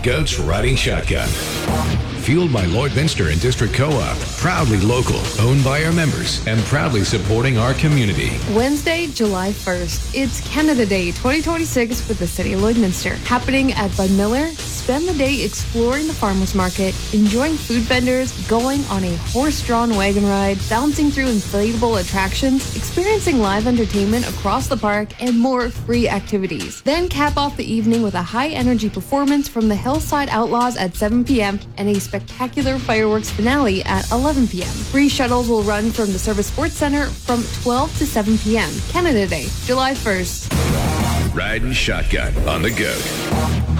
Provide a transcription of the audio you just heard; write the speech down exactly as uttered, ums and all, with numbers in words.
GOAT's Riding Shotgun. Fueled by Lloydminster and District Co-op. Proudly local, owned by our members, and proudly supporting our community. Wednesday, July first. It's Canada Day twenty twenty-six with the City of Lloydminster. Happening at Bud Miller. Spend the day exploring the farmers market, enjoying food vendors, going on a horse-drawn wagon ride, bouncing through inflatable attractions, experiencing live entertainment across the park, and more free activities. Then cap off the evening with a high-energy performance from the Hillside Outlaws at seven p.m. and a spectacular fireworks finale at eleven p.m. Free shuttles will run from the Service Sports Center from twelve to seven p.m. Canada Day, July first. Riding Shotgun on the GOAT.